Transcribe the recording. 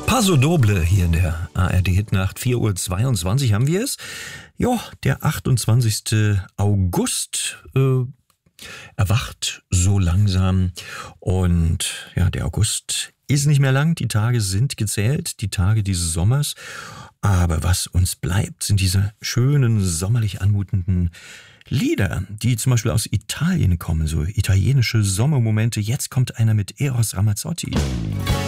Paso Doble hier in der ARD-Hitnacht. 4:22 Uhr haben wir es. Ja, der 28. August erwacht so langsam. Und ja, der August ist nicht mehr lang. Die Tage sind gezählt, die Tage dieses Sommers. Aber was uns bleibt, sind diese schönen, sommerlich anmutenden Lieder, die zum Beispiel aus Italien kommen, so italienische Sommermomente. Jetzt kommt einer mit Eros Ramazzotti.